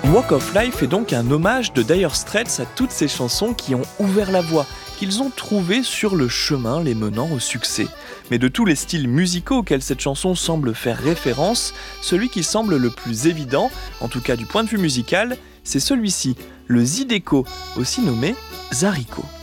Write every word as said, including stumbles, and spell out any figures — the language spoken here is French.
Walk of Life est donc un hommage de Dire Straits à toutes ces chansons qui ont ouvert la voie, qu'ils ont trouvées sur le chemin les menant au succès. Mais de tous les styles musicaux auxquels cette chanson semble faire référence, celui qui semble le plus évident, en tout cas du point de vue musical, c'est celui-ci, le zydeco, aussi nommé Zariko.